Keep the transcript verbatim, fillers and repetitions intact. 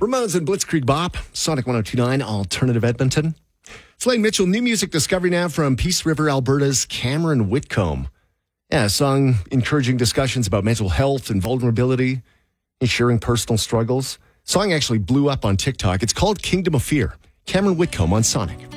Ramones and Blitzkrieg Bop, Sonic one oh two point nine, Alternative Edmonton. It's Lane Mitchell, new music discovery now from Peace River, Alberta's Cameron Whitcomb. Yeah, a song encouraging discussions about mental health and vulnerability, and sharing personal struggles. Song actually blew up on TikTok. It's called Kingdom of Fear. Cameron Whitcomb on Sonic.